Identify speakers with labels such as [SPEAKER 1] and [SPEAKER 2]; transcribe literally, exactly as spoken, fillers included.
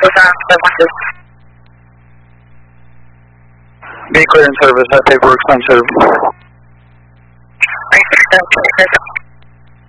[SPEAKER 1] Be clear in service, that paperwork's on service.